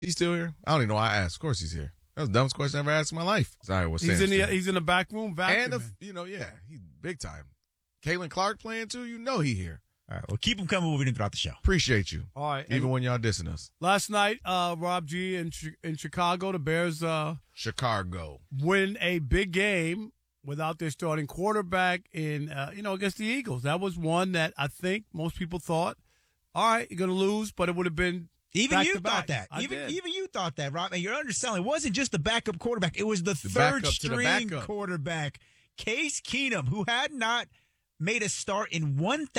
He's still here? I don't even know why I asked. Of course he's here. That was the dumbest question I ever asked in my life. Sorry, what's He's in the back room And, vacuuming. he's big time. Kalen Clark playing too, he here. All right, well, keep him coming moving in throughout the show. Appreciate you. All right. Even when y'all dissing us. Last night, Rob G in Chicago, the Bears Chicago. win a big game without their starting quarterback against the Eagles. That was one that I think most people thought, all right, you're going to lose, but it would have been Even back you to thought back. that. Even you thought that, Rob. And you're underselling. It wasn't just the backup quarterback. It was the third backup to the string backup. quarterback, Case Keenum, who had not made a start in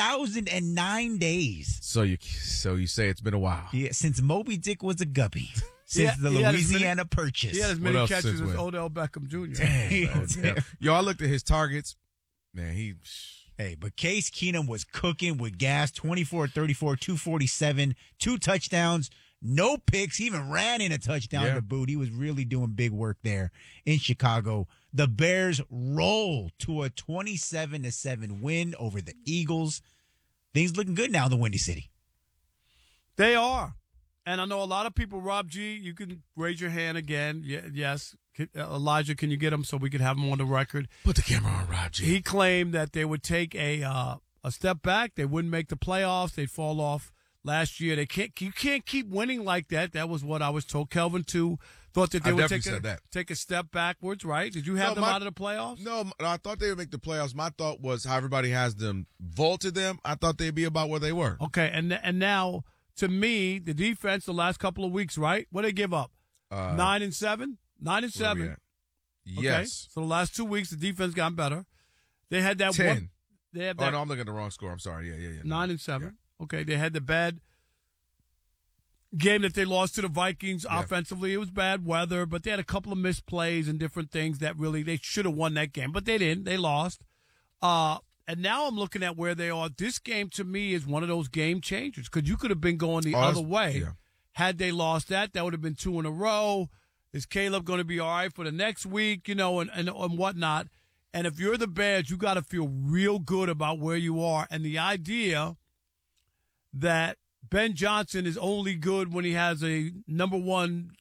1,009 days. So you say it's been a while. Yeah, since Moby Dick was a guppy. Since the he had as Louisiana Purchase. He had as What many else catches since as when? Odell Beckham Jr. Yo, I looked at his targets. Man, Hey, but Case Keenum was cooking with gas, 24-34, 247, 2 touchdowns, no picks. He even ran in a touchdown to boot. He was really doing big work there in Chicago. The Bears roll to a 27-7 win over the Eagles. Things looking good now in the Windy City. They are. And I know a lot of people, Rob G, you can raise your hand again. Yes. Elijah, can you get him so we can have him on the record? put the camera on Rob G. He claimed that they would take a step back. They wouldn't make the playoffs. They'd fall off last year. You can't keep winning like that. That was what I was told. Kelvin, too, thought that they would take a step backwards, right? Did you have them out of the playoffs? No, I thought they would make the playoffs. My thought was how everybody has them vaulted them. I thought they'd be about where they were. Okay, and now, to me, the defense the last couple of weeks, right? What they give up? 9 and 7? 9 and 7. Okay. Yes. So the last 2 weeks, the defense got better. They had that 10. one. They had that. Oh, no, I'm looking at the wrong score. I'm sorry. Yeah. 9 and 7. Yeah. Okay. They had the bad game that they lost to the Vikings offensively. It was bad weather, but they had a couple of missed plays and different things that really they should have won that game, but they didn't. They lost. And now I'm looking at where they are. This game, to me, is one of those game changers because you could have been going the other way. Yeah. Had they lost that would have been 2 in a row. Is Caleb going to be all right for the next week, and whatnot? And if you're the Bears, you got to feel real good about where you are. And the idea that Ben Johnson is only good when he has a number one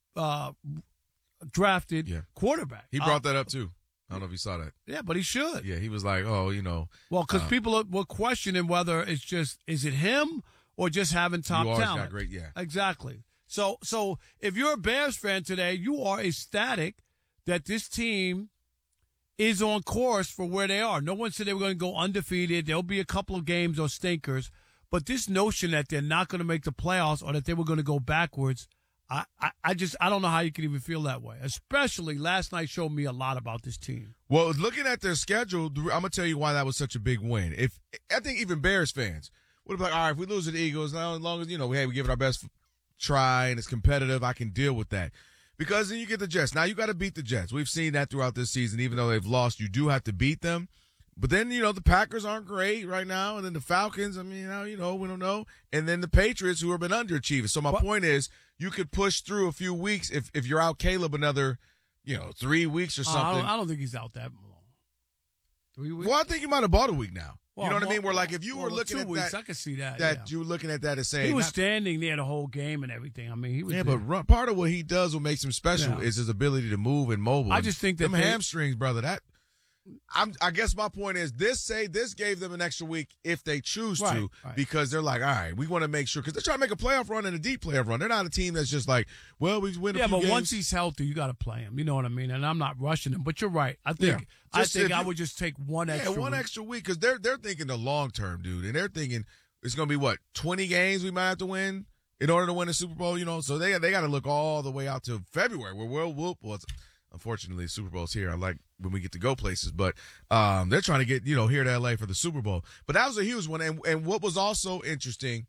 drafted quarterback. He brought that up, too. I don't know if you saw that. Yeah, but he should. Yeah, he was like, Well, because people were questioning whether is it him or just having top talent. Got great, yeah. Exactly. So if you're a Bears fan today, you are ecstatic that this team is on course for where they are. No one said they were going to go undefeated. There'll be a couple of games or stinkers. But this notion that they're not going to make the playoffs or that they were going to go backwards, I don't know how you can even feel that way. Especially last night showed me a lot about this team. Well, looking at their schedule, I'm going to tell you why that was such a big win. I think even Bears fans would have been like, all right, if we lose to the Eagles, now as long as, we give it our best try and it's competitive, I can deal with that. Because then you get the Jets. Now you got to beat the Jets. We've seen that throughout this season. Even though they've lost, you do have to beat them. But then, the Packers aren't great right now. And then the Falcons, we don't know. And then the Patriots, who have been underachieving. So my point is, you could push through a few weeks if you're out Caleb another, 3 weeks or something. I don't think he's out that long. 3 weeks? Well, I think he might have bought a week now. Well, you know what I mean? Where if you were looking 2 at weeks, that, I could see that. You were looking at that as saying he was standing there the whole game and everything. He was. Yeah, but part of what he does, what makes him special, is his ability to move and mobile. I just think that them hamstrings, brother. I guess my point is this gave them an extra week if they choose to, because they're like, all right, we want to make sure, because they're trying to make a playoff run and a deep playoff run. They're not a team that's just like, well, we win a few games. Yeah, but once he's healthy, you got to play him. You know what I mean? And I'm not rushing him, but you're right. I think I would just take one extra week. Because they're thinking the long term, dude, and they're thinking it's going to be 20 games we might have to win in order to win a Super Bowl. So they got to look all the way out to February where unfortunately, Super Bowl's here. I like when we get to go places, but they're trying to get here to LA for the Super Bowl. But that was a huge one, and what was also interesting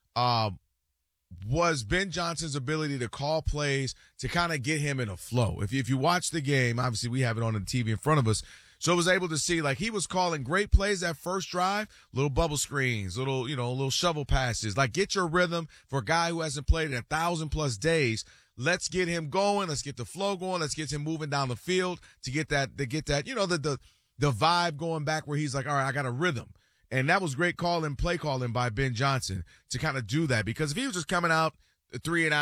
was Ben Johnson's ability to call plays to kind of get him in a flow. If you watch the game, obviously we have it on the TV in front of us, so I was able to see he was calling great plays that first drive, little bubble screens, little shovel passes, get your rhythm for a guy who hasn't played in 1,000+ days. Let's get him going. Let's get the flow going. Let's get him moving down the field to get that, the vibe going back where he's like, all right, I got a rhythm. And that was great play calling by Ben Johnson to kind of do that, because if he was just coming out 3 and out,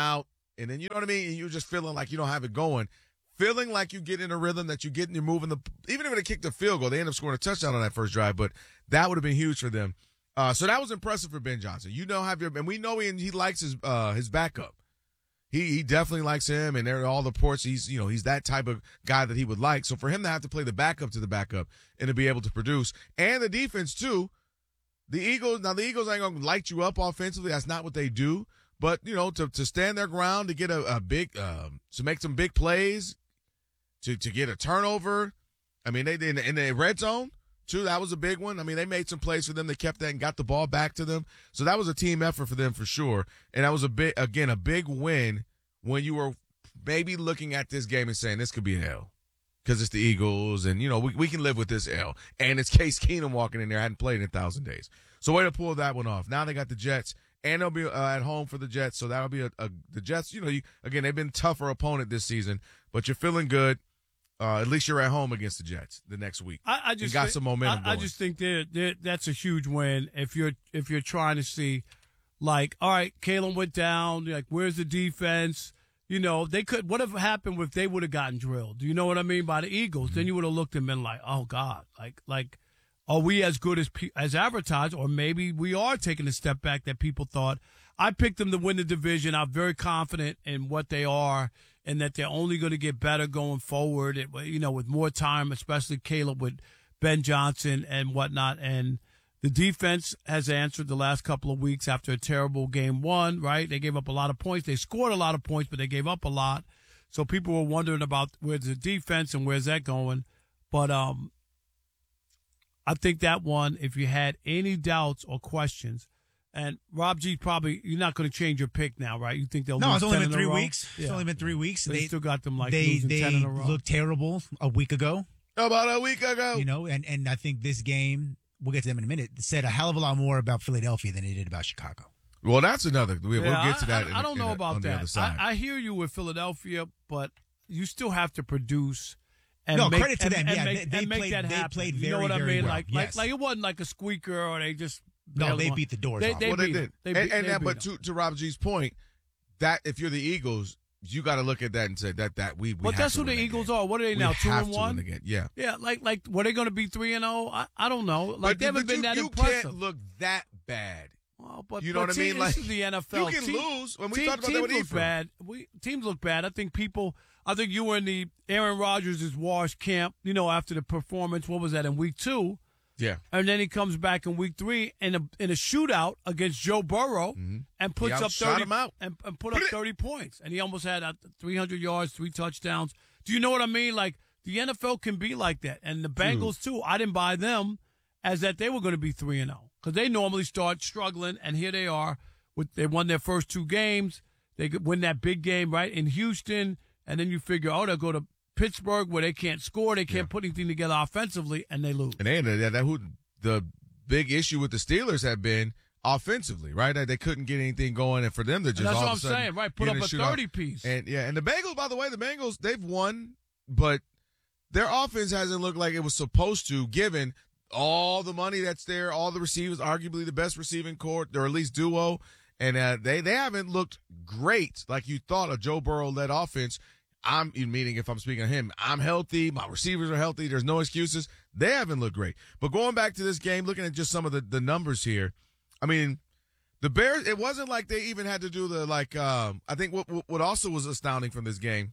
and then you know what I mean, and you're just feeling like you don't have it going, feeling like you get in a rhythm that you get and you're moving even if they kicked a field goal, they end up scoring a touchdown on that first drive, but that would have been huge for them. So that was impressive for Ben Johnson. You know, and we know he likes his backup. He definitely likes him, and there are all the reports. He's that type of guy that he would like. So for him to have to play the backup to the backup and to be able to produce, and the defense too. The Eagles ain't gonna light you up offensively. That's not what they do. But to stand their ground, to get a big, to make some big plays, to get a turnover. I mean, they did in the red zone too. That was a big one. I mean, they made some plays for them. They kept that and got the ball back to them. So that was a team effort for them for sure. And that was a big win when you were maybe looking at this game and saying this could be an L because it's the Eagles and we can live with this L. And it's Case Keenum walking in there. Hadn't played in 1,000 days. So way to pull that one off. Now they got the Jets. And they'll be at home for the Jets, so that'll be the Jets. Again, they've been a tougher opponent this season, but you're feeling good. At least you're at home against the Jets the next week. I just got some momentum going. I just think that's a huge win if you're trying to see, like, all right, Kalen went down. Like, where's the defense? They could. What have happened if they would have gotten drilled? Do you know what I mean by the Eagles? Mm-hmm. Then you would have looked at them and been like, oh God, like. Are we as good as advertised, or maybe we are taking a step back that people thought? I picked them to win the division. I'm very confident in what they are and that they're only going to get better going forward, with more time, especially Caleb with Ben Johnson and whatnot. And the defense has answered the last couple of weeks after a terrible game one, right? They gave up a lot of points. They scored a lot of points, but they gave up a lot. So people were wondering about where's the defense and where's that going. But I think that one, if you had any doubts or questions, and Rob G, you're not going to change your pick now, right? You think they'll lose 10 in a row? No, it's only been 3 weeks. Yeah. It's only been 3 weeks. They still got them losing 10 in a row. They looked terrible a week ago. About a week ago. And I think this game, we'll get to them in a minute, said a hell of a lot more about Philadelphia than it did about Chicago. Well, that's another. We'll get to that. I don't know about on that. The other side. I hear you with Philadelphia, but you still have to produce. Credit to them. They played that happen. They played very, you know what I mean? well. Like it wasn't like a squeaker or they just. No, they beat the doors off. They did. But to Rob G's point, that if you're the Eagles, you got to look at that and say that we. But that's who the Eagles are. What are they now? 2-1. Yeah. Yeah. Like were they going to be 3-0? I don't know. Like they haven't been that impressive. You can't look that bad. Well, but you know what I mean? This is the NFL. You can lose. When we talked about that with teams look bad. Teams look bad. I think you were in the Aaron Rodgers is washed camp, after the performance. What was that, in week 2? Yeah. And then he comes back in week 3 in a shootout against Joe Burrow and puts up 30 and put up 30 points. And he almost had 300 yards, 3 touchdowns. Do you know what I mean? Like, the NFL can be like that. And the Bengals, too, I didn't buy them as that they were going to be 3-0 because they normally start struggling, and here they are. They won their first 2 games. They win that big game, right, in Houston. And then you figure, they'll go to Pittsburgh where they can't score, they can't put anything together offensively, and they lose. And the big issue with the Steelers have been offensively, right? They couldn't get anything going, and for them to just that's all what of a sudden, I'm saying, right? Put up a 30-piece. And the Bengals, by the way, they've won, but their offense hasn't looked like it was supposed to, given all the money that's there, all the receivers, arguably the best receiving core, or at least duo. And they haven't looked great like you thought a Joe Burrow-led offense. Meaning if I'm speaking of him, I'm healthy. My receivers are healthy. There's no excuses. They haven't looked great. But going back to this game, looking at just some of the numbers here, I mean, the Bears, it wasn't like they even had to do I think what also was astounding from this game,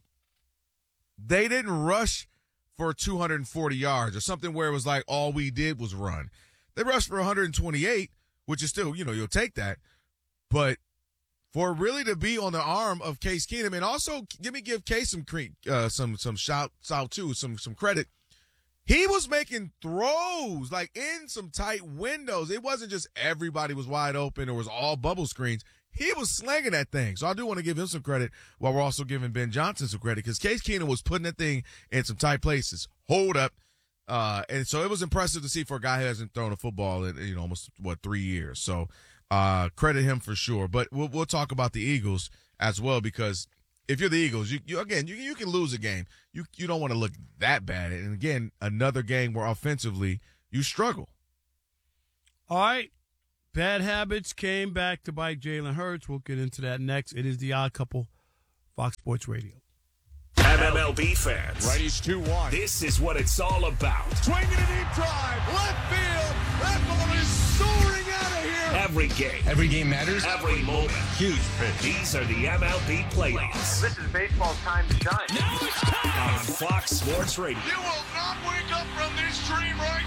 they didn't rush for 240 yards or something where it was like all we did was run. They rushed for 128, which is still, you'll take that. But for really to be on the arm of Case Keenum, and also give Case some shout out too, some credit. He was making throws like in some tight windows. It wasn't just everybody was wide open or was all bubble screens. He was slanging that thing. So I do want to give him some credit while we're also giving Ben Johnson some credit because Case Keenum was putting that thing in some tight places. Hold up. And so it was impressive to see for a guy who hasn't thrown a football in almost 3 years. So credit him for sure. But we'll talk about the Eagles as well because if you're the Eagles, you can lose a game. You don't want to look that bad. And again, another game where offensively you struggle. All right. Bad habits came back to bite Jalen Hurts. We'll get into that next. It is the Odd Couple Fox Sports Radio. MLB fans. Righties 2-1. This is what it's all about. Swinging a deep drive. Left field. That ball is soaring out of here. Every game. Every game matters. Every moment. Huge pitch. These are the MLB playoffs. This is baseball's time to shine. Now it's time. On Fox Sports Radio. You will not wake up from this dream right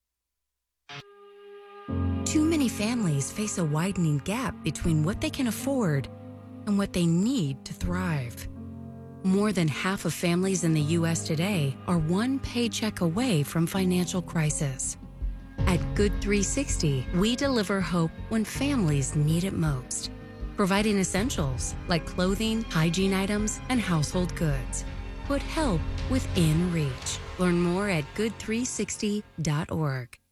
now. Too many families face a widening gap between what they can afford and what they need to thrive. More than half of families in the U.S. today are one paycheck away from financial crisis. At Good 360, we deliver hope when families need it most, providing essentials like clothing, hygiene items, and household goods. Put help within reach. Learn more at good360.org.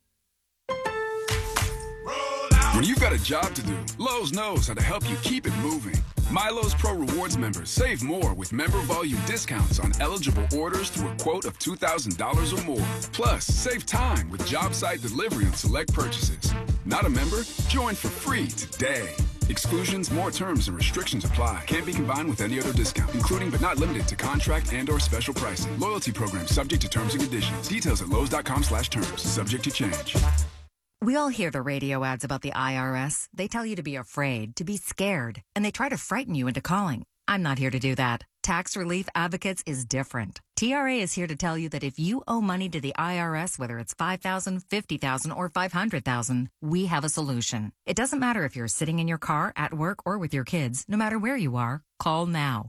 When you've got a job to do, Lowe's knows how to help you keep it moving. MyLowe's Pro Rewards members save more with member volume discounts on eligible orders through a quote of $2,000 or more. Plus, save time with job site delivery on select purchases. Not a member? Join for free today. Exclusions, more terms, and restrictions apply. Can't be combined with any other discount, including but not limited to contract and/or special pricing. Loyalty program subject to terms and conditions. Details at Lowe's.com/terms. Subject to change. We all hear the radio ads about the IRS. They tell you to be afraid, to be scared, and they try to frighten you into calling. I'm not here to do that. Tax Relief Advocates is different. TRA is here to tell you that if you owe money to the IRS, whether it's $5,000, $50,000, or $500,000, we have a solution. It doesn't matter if you're sitting in your car, at work, or with your kids. No matter where you are, call now.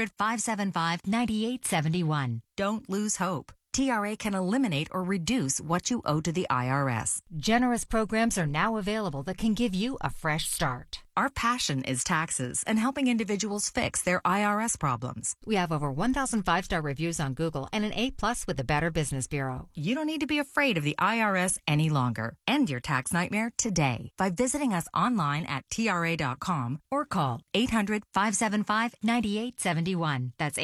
800-575-9871. Don't lose hope. TRA can eliminate or reduce what you owe to the IRS. Generous programs are now available that can give you a fresh start. Our passion is taxes and helping individuals fix their IRS problems. We have over 1,000 5-star reviews on Google and an A+ with the Better Business Bureau. You don't need to be afraid of the IRS any longer. End your tax nightmare today by visiting us online at TRA.com or call 800-575-9871. That's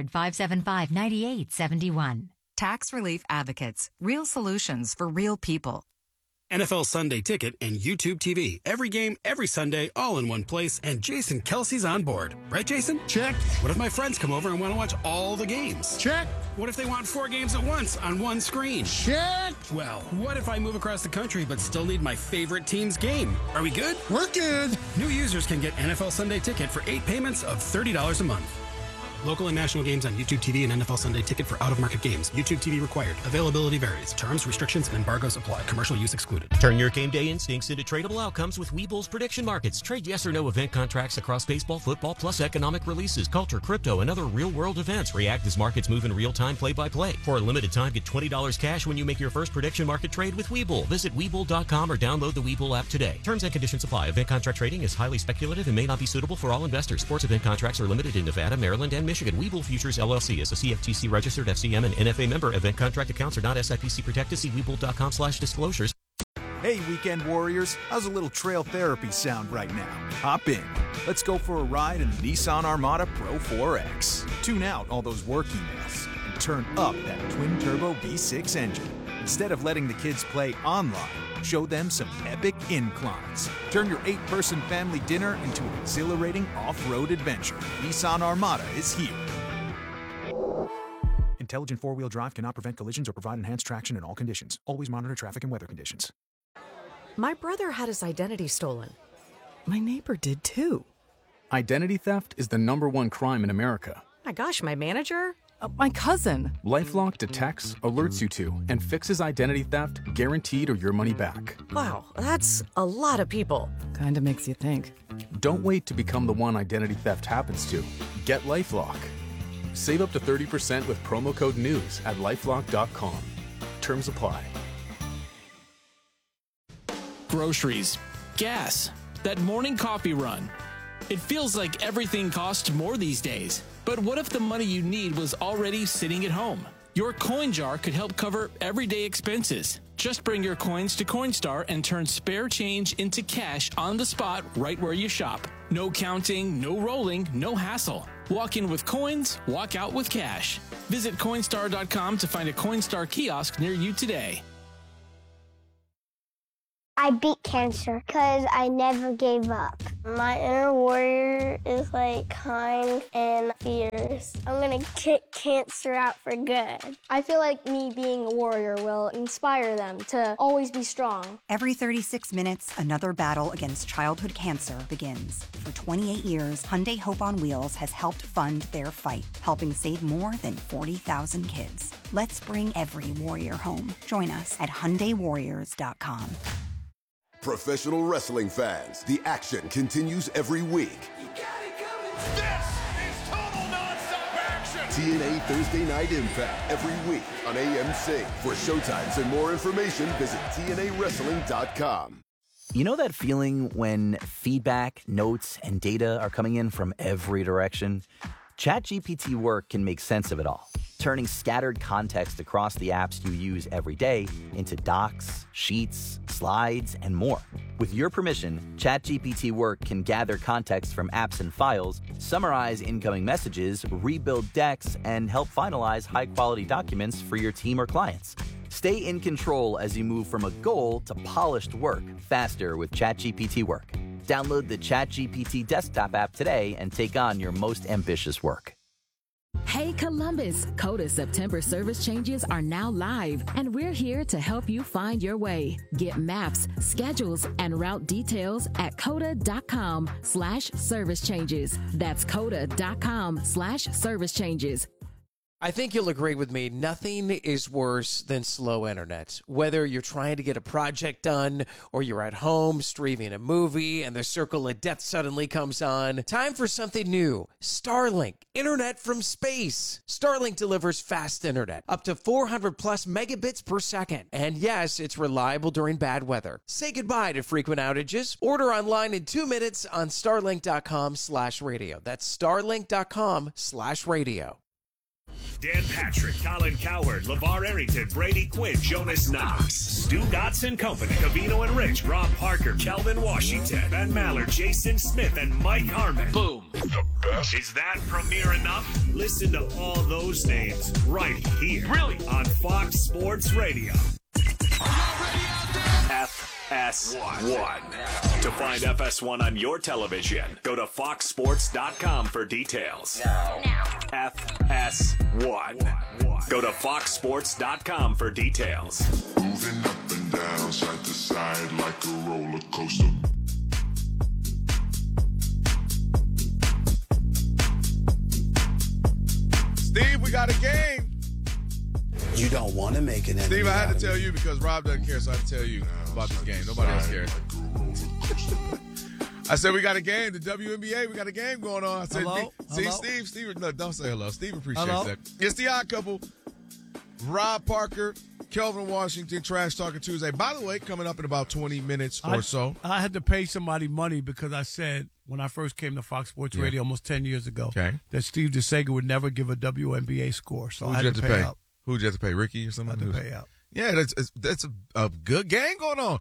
800-575-9871. Tax Relief Advocates. Real solutions for real people. NFL Sunday Ticket and YouTube TV. Every game, every Sunday, all in one place. And Jason Kelsey's on board. Right, Jason? Check. What if my friends come over and want to watch all the games? Check. What if they want 4 games at once on one screen? Check. Well, what if I move across the country but still need my favorite team's game? Are we good? We're good. New users can get NFL Sunday Ticket for 8 payments of $30 a month. Local and national games on YouTube TV and NFL Sunday Ticket for out-of-market games. YouTube TV required. Availability varies. Terms, restrictions, and embargoes apply. Commercial use excluded. Turn your game day instincts into tradable outcomes with Webull's prediction markets. Trade yes or no event contracts across baseball, football, plus economic releases, culture, crypto, and other real-world events. React as markets move in real time, play-by-play. For a limited time, get $20 cash when you make your first prediction market trade with Webull. Visit Webull.com or download the Webull app today. Terms and conditions apply. Event contract trading is highly speculative and may not be suitable for all investors. Sports event contracts are limited in Nevada, Maryland, and Michigan. Webull Futures LLC is a CFTC registered FCM and NFA member. Event contract accounts are not SIPC protected. See Webull.com/disclosures. Hey, weekend warriors. How's a little trail therapy sound right now? Hop in. Let's go for a ride in the Nissan Armada Pro 4X. Tune out all those work emails and turn up that twin-turbo V6 engine. Instead of letting the kids play online, show them some epic inclines. Turn your 8-person family dinner into an exhilarating off-road adventure. Nissan Armada is here. Intelligent four-wheel drive cannot prevent collisions or provide enhanced traction in all conditions. Always monitor traffic and weather conditions. My brother had his identity stolen. My neighbor did too. Identity theft is the #1 crime in America. My gosh, my manager? My cousin. LifeLock detects, alerts you to, and fixes identity theft guaranteed or your money back. Wow, that's a lot of people. Kinda makes you think. Don't wait to become the one identity theft happens to. Get LifeLock. Save up to 30% with promo code NEWS at LifeLock.com. Terms apply. Groceries, gas, that morning coffee run. It feels like everything costs more these days. But what if the money you need was already sitting at home? Your coin jar could help cover everyday expenses. Just bring your coins to Coinstar and turn spare change into cash on the spot right where you shop. No counting, no rolling, no hassle. Walk in with coins, walk out with cash. Visit Coinstar.com to find a Coinstar kiosk near you today. I beat cancer because I never gave up. My inner warrior is like kind and fierce. I'm going to kick cancer out for good. I feel like me being a warrior will inspire them to always be strong. Every 36 minutes, another battle against childhood cancer begins. For 28 years, Hyundai Hope on Wheels has helped fund their fight, helping save more than 40,000 kids. Let's bring every warrior home. Join us at HyundaiWarriors.com. Professional wrestling fans, the action continues every week. This is total nonstop action. TNA Thursday Night Impact every week on AMC. For showtimes and more information, visit TNAWrestling.com. You know that feeling when feedback, notes, and data are coming in from every direction? ChatGPT Work can make sense of it all, turning scattered context across the apps you use every day into docs, sheets, slides, and more. With your permission, ChatGPT Work can gather context from apps and files, summarize incoming messages, rebuild decks, and help finalize high-quality documents for your team or clients. Stay in control as you move from a goal to polished work faster with ChatGPT Work. Download the ChatGPT desktop app today and take on your most ambitious work. Hey Columbus, Coda September service changes are now live, and we're here to help you find your way. Get maps, schedules, and route details at coda.com/service changes. That's coda.com/service changes. I think you'll agree with me. Nothing is worse than slow internet. Whether you're trying to get a project done or you're at home streaming a movie and the circle of death suddenly comes on, time for something new. Starlink, internet from space. Starlink delivers fast internet, up to 400 plus megabits per second. And yes, it's reliable during bad weather. Say goodbye to frequent outages. Order online in 2 minutes on starlink.com/radio. That's starlink.com/radio. Dan Patrick, Colin Cowherd, LeVar Arrington, Brady Quinn, Jonas Knox, Stu Dotson Company, Cavino and Rich, Rob Parker, Kelvin Washington, Ben Maller, Jason Smith, and Mike Harmon. Boom. The best. Is that premiere enough? Listen to all those names right here. Really? On Fox Sports Radio. FS1. To find FS1 on your television, go to foxsports.com for details. Now. FS1. Go to foxsports.com for details. Moving up and down, side to side like a roller coaster. Steve, we got a game. You don't want to make an enemy. Steve, I had to tell you because Rob doesn't care, so I had to tell you about this game. Nobody else cares. I said we got a game. The WNBA, we got a game going on. I said, hello? See, hello? Steve, no, don't say hello. Steve appreciates hello? that. It's the Odd Couple. Rob Parker, Kelvin Washington, Trash Talking Tuesday. By the way, coming up in about 20 minutes or so. I had to pay somebody money because I said when I first came to Fox Sports Radio almost 10 years ago that Steve DeSega would never give a WNBA score. So I had to pay up. Who'd you have to pay? Ricky or something? I had to pay up. Yeah, that's a good game going on.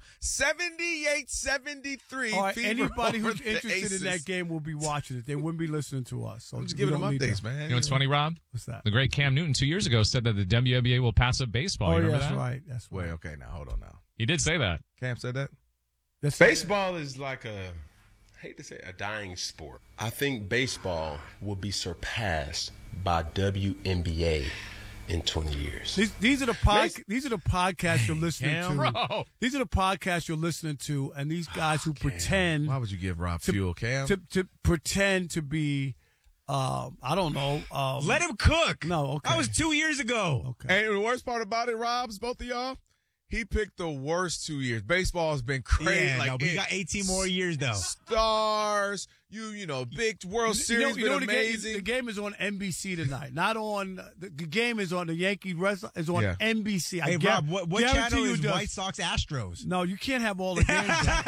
78-73. All right, anybody who's interested in that game will be watching it. They wouldn't be listening to us. So I'm just giving them updates, man. You know what's funny, Rob? What's that? The great Cam Newton 2 years ago said that the WNBA will pass up baseball. Oh, you yeah, remember that's that? right. That's right. Wait, okay, now hold on now. He did say that. Cam said that? Baseball is like I hate to say a dying sport. I think baseball will be surpassed by WNBA in 20 years. These are the podcasts you're listening Cam, to. bro. These are the podcasts you're listening to, and these guys who pretend. Why would you give Rob fuel, Cam? To pretend to be, I don't know. Let him cook. No, okay. That was 2 years ago. Okay. And the worst part about it, Rob's, both of y'all, he picked the worst 2 years. Baseball has been crazy. Yeah, but you got 18 more years, though. Stars, big World Series, been amazing. The game is on NBC tonight. Not on the game is on the Yankee Wrestling is on NBC. Hey, Rob, what channel is White Sox Astros? No, you can't have all the games.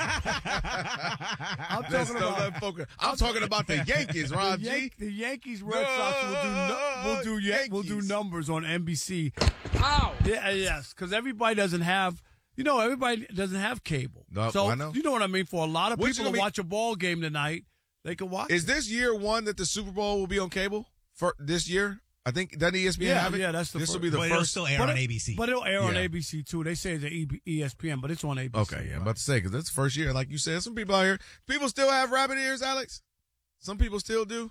I'm talking about the Yankees, Rob G. The Yankees Red Sox will do numbers on NBC. Ow! Yeah, yes, because everybody doesn't have. Everybody doesn't have cable. No, so I know. You know what I mean? For a lot of people to watch a ball game tonight, they can watch. Is this year one that the Super Bowl will be on cable for this year? I think doesn't ESPN have it? Yeah, that's this the will be the but first. it'll still air on ABC. But it'll air on ABC too. They say it's at ESPN, but it's on ABC. Okay, yeah, I'm about to say because that's the first year. Like you said, some people out here, people still have rabbit ears, Alex. Some people still do.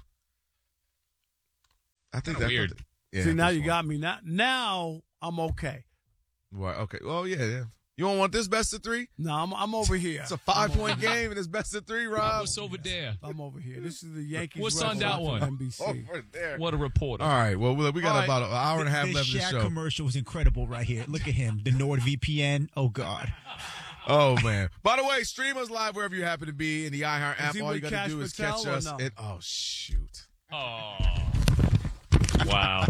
I think that's weird. See, now you got me. Now I'm okay. Right. Okay. Well, yeah. You don't want this best of 3? No, I'm over here. It's a 5-point game and it's best of 3, Rob. What's over there? I'm over here. This is the Yankees. What's on that one? NBC. Over there. What a reporter. All right. Well, we got about an hour and a half left in the Shaq show. commercial was incredible right here. Look at him. The NordVPN. Oh, God. Oh, man. By the way, stream us live wherever you happen to be in the iHeart app. he All you with got to do Cash is Patel catch or us. no? Oh, shoot. Oh. Wow.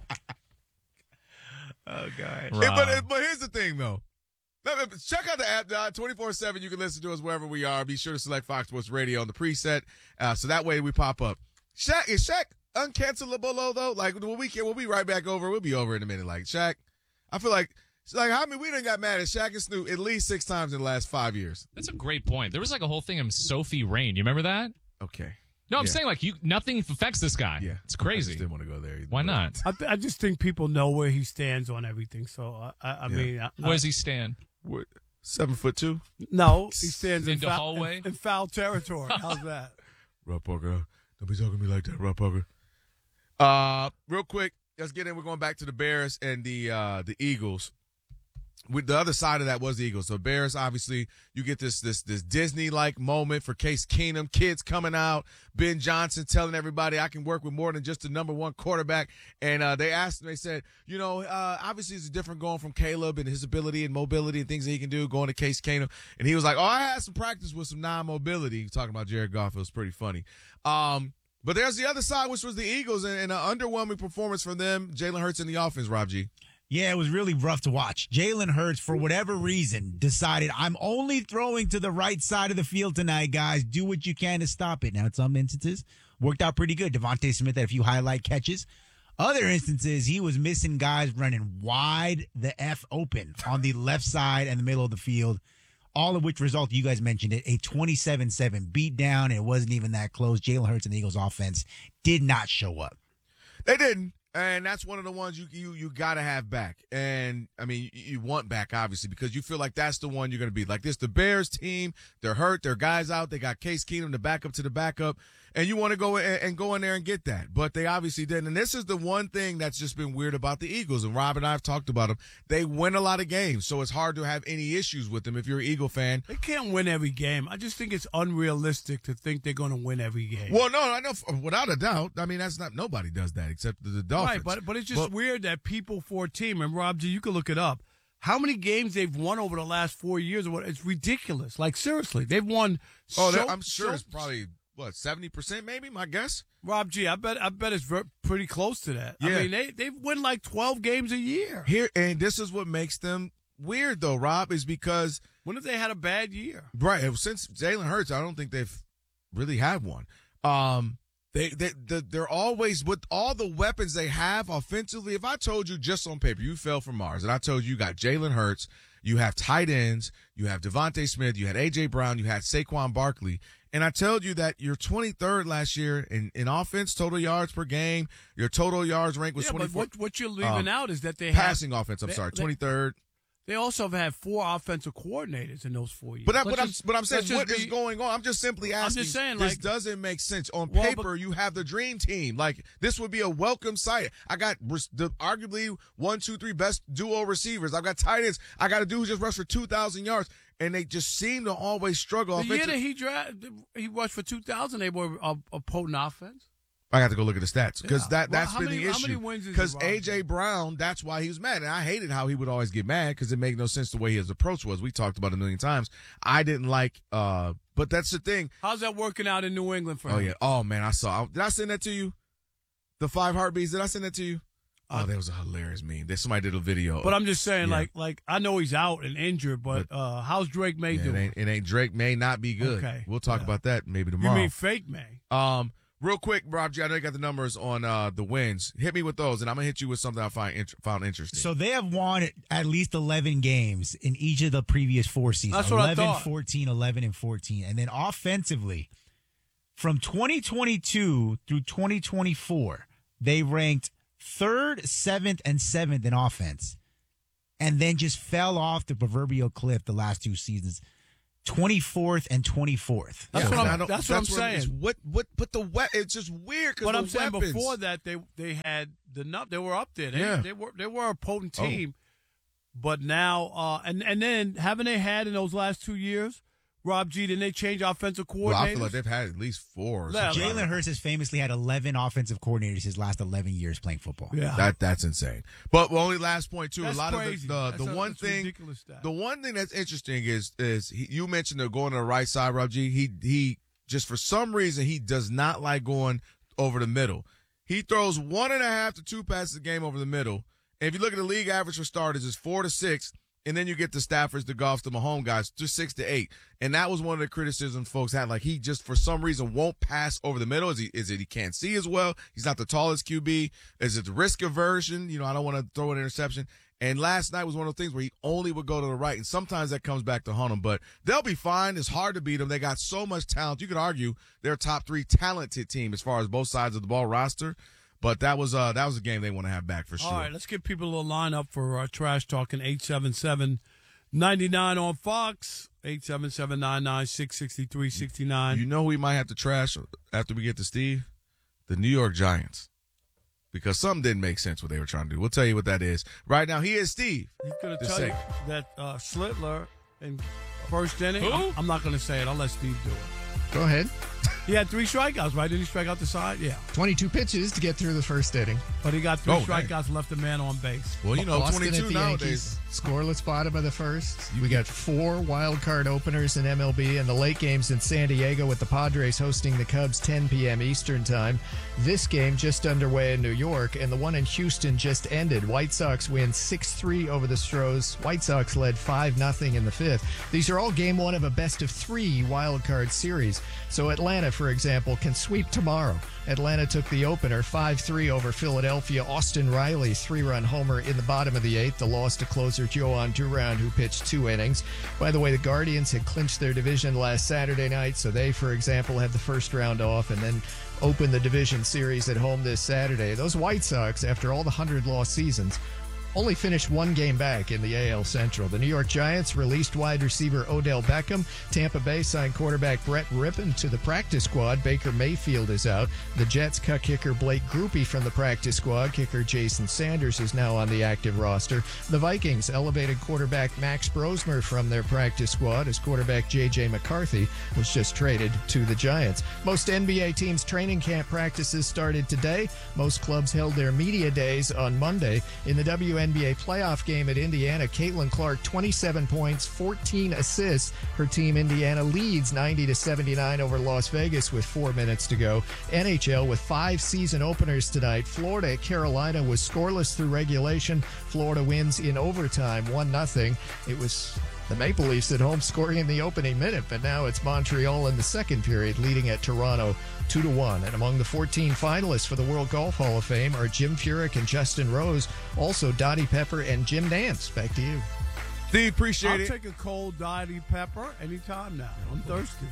Oh, God. But here's the thing, though. Check out the app, 24/7. You can listen to us wherever we are. Be sure to select Fox Sports Radio on the preset, so that way we pop up. Is Shaq uncancelable though? Like we'll be right back over. We'll be over in a minute. Like Shaq, I feel like how many we done got mad at Shaq and Snoop at least 6 times in the last 5 years. That's a great point. There was like a whole thing of Sophie Rain. You remember that? Okay. No, I'm saying like nothing affects this guy. Yeah, it's crazy. I just didn't want to go there either. Why not? I just think people know where he stands on everything. So I mean, where does he stand? 7'2"? No, he stands in the hallway in foul territory. How's that? Rob Parker, don't be talking to me like that, Rob Parker. Real quick, let's get in. We're going back to the Bears and the Eagles. With the other side of that was the Eagles. So Bears, obviously, you get this Disney-like moment for Case Keenum, kids coming out, Ben Johnson telling everybody I can work with more than just the number 1 quarterback. And they asked him, they said, obviously it's different going from Caleb and his ability and mobility and things that he can do going to Case Keenum. And he was like, I had some practice with some non-mobility. Talking about Jared Goff, it was pretty funny. But there's the other side, which was the Eagles, and an underwhelming performance from them. Jalen Hurts in the offense, Rob G. Yeah, it was really rough to watch. Jalen Hurts, for whatever reason, decided, I'm only throwing to the right side of the field tonight, guys. Do what you can to stop it. Now, in some instances, worked out pretty good. Devontae Smith had a few highlight catches. Other instances, he was missing guys running wide the F open on the left side and the middle of the field, all of which resulted, you guys mentioned it, a 27-7 beatdown. It wasn't even that close. Jalen Hurts and the Eagles offense did not show up. They didn't. And that's one of the ones you got to have back. And, I mean, you want back, obviously, because you feel like that's the one you're going to be. Like this, the Bears team, they're hurt. Their guys out. They got Case Keenum, the backup to the backup. And you want to go in there and get that. But they obviously didn't. And this is the one thing that's just been weird about the Eagles. And Rob and I have talked about them. They win a lot of games, so it's hard to have any issues with them if you're an Eagle fan. They can't win every game. I just think it's unrealistic to think they're going to win every game. Well, no, I know without a doubt. I mean, nobody does that except the Dolphins. Right, but it's just weird that people for a team, and Rob G, you can look it up, how many games they've won over the last 4 years. It's ridiculous. Like, seriously, they've won I'm sure it's probably, 70% maybe, my guess? Rob G, I bet it's pretty close to that. Yeah. I mean, they win like 12 games a year. And this is what makes them weird, though, Rob, is because when have they had a bad year? Right. Since Jalen Hurts, I don't think they've really had one. They're always, with all the weapons they have offensively, if I told you just on paper, you fell from Mars, and I told you got Jalen Hurts, you have tight ends, you have Devontae Smith, you had A.J. Brown, you had Saquon Barkley, and I told you that you're 23rd last year in offense, total yards per game, your total yards rank was 24. But what you're leaving out is that they passing offense, 23rd. They also have had 4 offensive coordinators in those 4 years. But I'm saying, what is going on? I'm just simply asking. I'm just saying, this doesn't make sense. On paper, you have the dream team. Like, this would be a welcome sight. I got the arguably 1, 2, 3 best duo receivers. I've got tight ends. I got a dude who just rushed for 2,000 yards, and they just seem to always struggle. The year that he rushed for 2,000, they were a potent offense. I got to go look at the stats because that's been the issue. How many wins is because A.J. Brown, that's why he was mad. And I hated how he would always get mad because it made no sense the way his approach was. We talked about it a million times. I didn't like, but that's the thing. How's that working out in New England for him? Oh, yeah. Oh, man, did I send that to you? The 5 heartbeats, did I send that to you? Oh, that was a hilarious meme. Somebody did a video. But I'm just saying, like I know he's out and injured, but how's Drake May doing? It ain't Drake May not be good. Okay. We'll talk about that maybe tomorrow. You mean fake May? Real quick, Rob G, I know you got the numbers on the wins. Hit me with those, and I'm going to hit you with something I found interesting. So they have won at least 11 games in each of the previous 4 seasons. That's what 11, I thought. 14, 11, and 14. And then offensively, from 2022 through 2024, they ranked 3rd, 7th, and 7th in offense, and then just fell off the proverbial cliff the last 2 seasons. 24th and 24th. That's what I'm saying. It's just weird. But I'm saying before that they had they were up there. They were a potent team. But now and then haven't they had in those last 2 years, Rob G, didn't they change offensive coordinators? Well, I feel like they've had at least 4. Jalen Hurts has famously had 11 offensive coordinators his last 11 years playing football. Yeah, that's insane. But only last point too. That's a lot crazy. of the one thing, the one thing that's interesting is you mentioned going to the right side, Rob G. He just for some reason he does not like going over the middle. He throws 1.5 to 2 passes a game over the middle. And if you look at the league average for starters, it's 4 to 6. And then you get the Staffords, the Goffs, the Mahomes guys, just 6 to 8. And that was one of the criticisms folks had. Like, he just, for some reason, won't pass over the middle. Is it he can't see as well? He's not the tallest QB. Is it the risk aversion? I don't want to throw an interception. And last night was one of those things where he only would go to the right. And sometimes that comes back to haunt him. But they'll be fine. It's hard to beat them. They got so much talent. You could argue they're a top 3 talented team as far as both sides of the ball roster. But that was a game they want to have back for sure. All right, let's give people a little lineup for Trash Talking 877-99 on Fox, 877-996-6369. You know who we might have to trash after we get to Steve? The New York Giants. Because something didn't make sense what they were trying to do. We'll tell you what that is. Right now, here's Steve. He's going to tell you that Slitler in first inning. Who? I'm not going to say it. I'll let Steve do it. Go ahead. He had 3 strikeouts, right? Did he strike out the side? Yeah. 22 pitches to get through the first inning. But he got 3 strikeouts, left a man on base. Well, Boston 22 at the nowadays. Yankees, scoreless bottom of the first. We got 4 wild card openers in MLB, and the late games in San Diego with the Padres hosting the Cubs 10 p.m. Eastern time. This game just underway in New York, and the one in Houston just ended. White Sox win 6-3 over the Stros. White Sox led 5-0 in the 5th. These are all game 1 of a best-of-3 wild card series. So Atlanta, for example, can sweep tomorrow. Atlanta took the opener 5-3 over Philadelphia. Austin Riley's 3-run homer in the bottom of the 8th. The loss to closer Joan Duran, who pitched 2 innings. By the way, the Guardians had clinched their division last Saturday night, so they, for example, had the first round off and then opened the division series at home this Saturday. Those White Sox, after all the 100-loss seasons, only finished 1 game back in the AL Central. The New York Giants released wide receiver Odell Beckham. Tampa Bay signed quarterback Brett Rippon to the practice squad. Baker Mayfield is out. The Jets cut kicker Blake Grupe from the practice squad. Kicker Jason Sanders is now on the active roster. The Vikings elevated quarterback Max Brosmer from their practice squad as quarterback J.J. McCarthy was just traded to the Giants. Most NBA teams' training camp practices started today. Most clubs held their media days on Monday. In the WNBA playoff game at Indiana, Caitlin Clark, 27 points, 14 assists. Her team, Indiana, leads 90-79 over Las Vegas with 4 minutes to go. NHL with 5 season openers tonight. Florida at Carolina was scoreless through regulation. Florida wins in overtime, 1-0. It was the Maple Leafs at home scoring in the opening minute, but now it's Montreal in the second period leading at Toronto 2-1. And among the 14 finalists for the World Golf Hall of Fame are Jim Furyk and Justin Rose, also Dottie Pepper and Jim Nance. Back to you. Steve, appreciate it. I'll take a cold Dottie Pepper anytime now. I'm thirsty.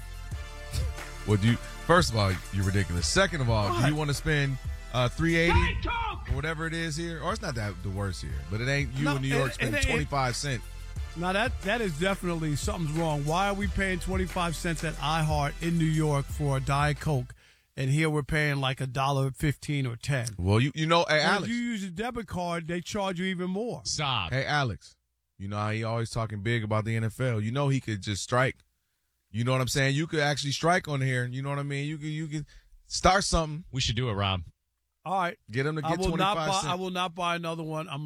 Well, first of all, you're ridiculous. Second of all, do you want to spend $3.80 or whatever it is here? Or it's not that the worst here, but it ain't you in New York spending 25 cents. Now, that is definitely something's wrong. Why are we paying 25 cents at iHeart in New York for a Diet Coke, and here we're paying like $1.15 or $10? Well, hey, Alex. If you use a debit card, they charge you even more. Stop. Hey, Alex. You know how he always talking big about the NFL. You know he could just strike. You know what I'm saying? You could actually strike on here. You know what I mean? You can start something. We should do it, Rob. All right. Get him to get 25 cents. I will not buy another one. I'm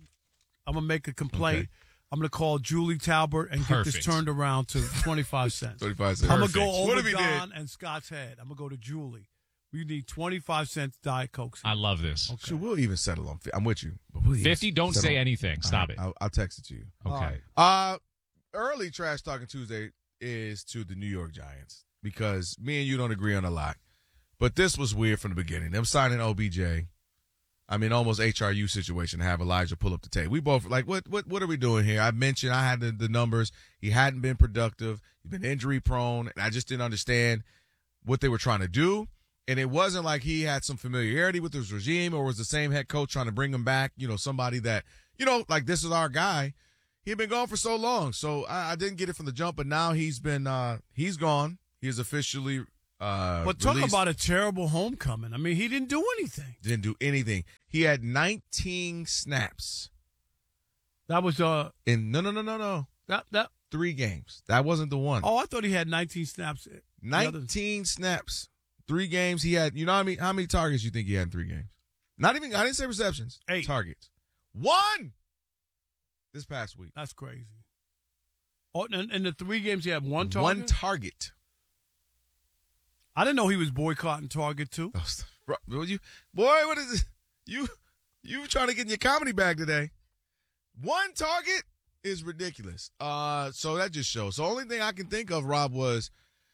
gonna make a complaint. Okay. I'm going to call Julie Talbert and get this turned around to 25 cents. 25 cents. I'm going to go over Don and Scott's head. I'm going to go to Julie. We need 25 cents Diet Cokes. I love this. Okay. So we'll even settle on. I'm with you. 50. Don't say anything. Stop it. I'll text it to you. Okay. Early Trash Talking Tuesday is to the New York Giants because me and you don't agree on a lot. But this was weird from the beginning. Them signing OBJ. I mean, almost HRU situation to have Elijah pull up the tape. We both like, what are we doing here? I mentioned I had the numbers. He hadn't been productive. He's been injury prone, and I just didn't understand what they were trying to do. And it wasn't like he had some familiarity with his regime or was the same head coach trying to bring him back, somebody that, like this is our guy. He had been gone for so long. So I didn't get it from the jump, but now he's gone. He is officially But talk released. about a terrible homecoming. I mean, he didn't do anything. Didn't do anything. He had 19 snaps. That was No. That 3 games. That wasn't the one. Oh, I thought he had 19 snaps. 19 snaps. 3 games. He had, how many targets you think he had in 3 games? Not even, I didn't say receptions. 8 targets. 1 this past week. That's crazy. Oh, and in the 3 games, he had 1 target? 1 target. I didn't know he was boycotting Target, too. What is it? You trying to get in your comedy bag today. 1 target is ridiculous. So that just shows. So the only thing I can think of, Rob, was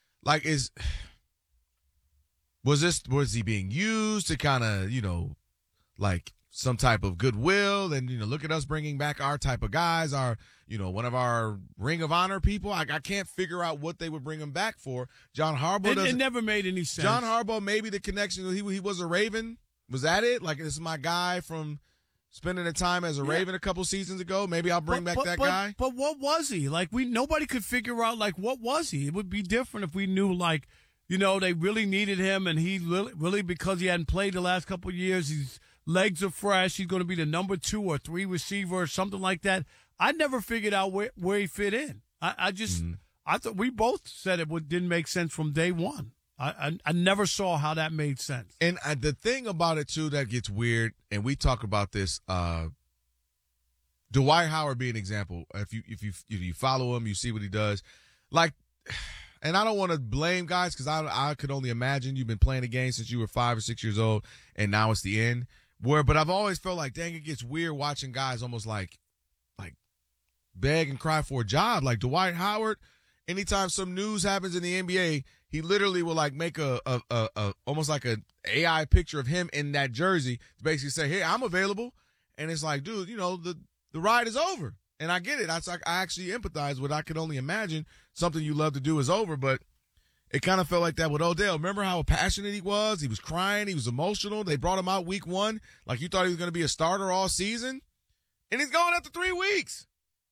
was he being used to kind of, like some type of goodwill and, look at us bringing back our type of guys, our, one of our Ring of Honor people. I can't figure out what they would bring him back for. John Harbaugh It never made any sense. John Harbaugh, maybe the connection, he was a Raven. Was that it? Like, this is my guy from spending the time as a Raven a couple seasons ago. Maybe I'll bring back that guy. But what was he? Like, nobody could figure out, like, what was he? It would be different if we knew, like, they really needed him, and he really, because he hadn't played the last couple of years, his legs are fresh, he's going to be the number 2 or 3 receiver or something like that. I never figured out where he fit in. I thought we both said it didn't make sense from day one. I never saw how that made sense. And the thing about it, too, that gets weird, and we talk about this, Dwight Howard being an example. If you follow him, you see what he does. Like, and I don't want to blame guys because I could only imagine you've been playing a game since you were 5 or 6 years old, and now it's the end. But I've always felt like, dang, it gets weird watching guys almost like beg and cry for a job. Like Dwight Howard, anytime some news happens in the NBA, he literally will like make a almost like an AI picture of him in that jersey to basically say, hey, I'm available. And it's like, dude, the ride is over. And I get it. I actually empathize with, I can only imagine something you love to do is over, but it kind of felt like that with Odell. Remember how passionate he was? He was crying. He was emotional. They brought him out week 1 like you thought he was going to be a starter all season. And he's gone after 3 weeks.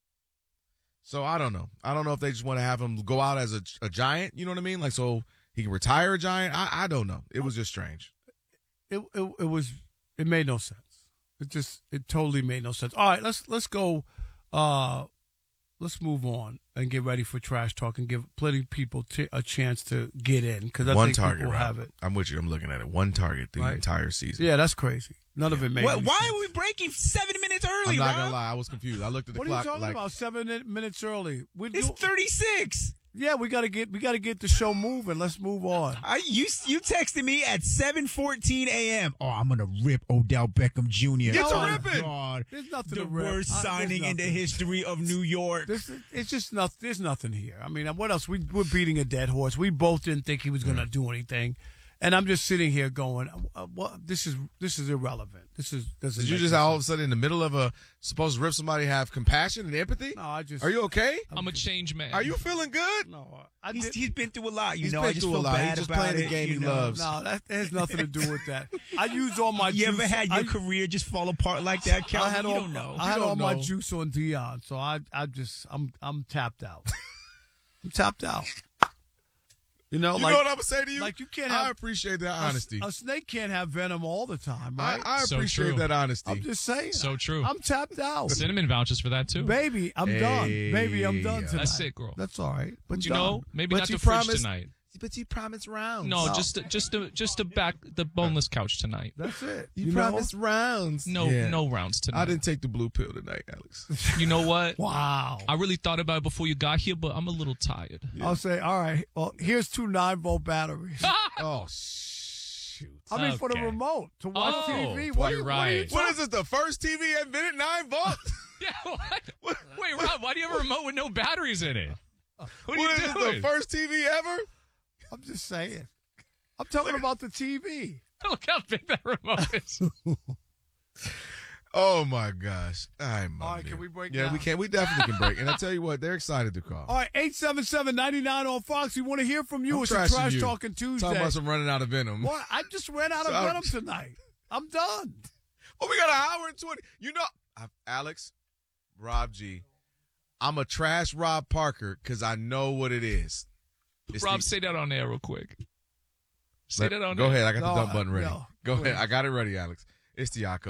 So I don't know. I don't know if they just want to have him go out as a giant, you know what I mean? Like, so he can retire a giant. I don't know. It was just strange. It made no sense. It totally made no sense. All right, let's go. Let's move on and get ready for trash talk and give plenty of people a chance to get in because I think target, people right? have it. I'm with you. I'm looking at it. 1 target the entire season. Yeah, that's crazy. None of it made any Why sense. are we breaking 7 minutes early, I'm not Rob? going to lie. I was confused. I looked at the What clock. are you talking about? 7 minutes early. It's 36. Yeah, we gotta get the show moving. Let's move on. You texted me at 7:14 a.m. Oh, I'm gonna rip Odell Beckham Jr. Get to ripping. God. There's nothing The to rip. worst signing in the history of New York. It's just nothing. There's nothing here. I mean, what else? We're beating a dead horse. We both didn't think he was gonna do anything, and I'm just sitting here going, "Well, this is irrelevant. Doesn't Did you make just sense. all of a sudden in the middle of supposed to rip somebody have compassion and empathy? No, Are you okay? I'm a changed man. Are you feeling good? No, He's been through a lot. He's I been just through feel a lot. bad He's just about playing the it, game you he know. loves. No, that has nothing to do with that. I used all my You juice. ever had your career just fall apart like that, Calvin? You don't know. I had all my juice on Dion, so I'm tapped out. I'm tapped out. You know what I'm gonna say to you? Like you can't I have. appreciate that honesty. A snake can't have venom all the time, right? I So appreciate true. that honesty. I'm just saying. So true. I'm tapped out. Cinnamon vouches for that too. Baby, I'm done. Baby, I'm done tonight. That's it, girl. That's all right. But I'm done. maybe But not you the fridge promised- tonight. But you promised rounds. No, just to back the boneless couch tonight. That's it. You promised rounds. No rounds tonight. I didn't take the blue pill tonight, Alex. You know what? Wow. I really thought about it before you got here, but I'm a little tired. I'll say, all right. Well, here's 2 9-volt batteries. Oh, shoot. I mean, for the Okay. remote to watch Oh, TV. boy, What are you're you right. What is this, the first TV invented 9 volts? Yeah, what? Wait, Rob, why do you have a remote with no batteries in it? What are What you is doing? this, the first TV ever? I'm just saying. I'm talking about the TV. Look how big that remote is. Oh my gosh! All right, can we break? Yeah, now? we can. We definitely can break. And I tell you what, they're excited to call. All right, 877-99 on Fox. We want to hear from you. I'm It's a trashing Trash you. Talking Tuesday. Talking about some running out of venom. What? I just ran out of venom tonight. I'm done. Oh, we got an hour and 20. You know, Alex, Rob G, I'm a trash Rob Parker because I know what it is. Rob, say that on there real quick. Say that on there. Go ahead. I got the dump button ready. No, go ahead. I got it ready, Alex. It's Diaco.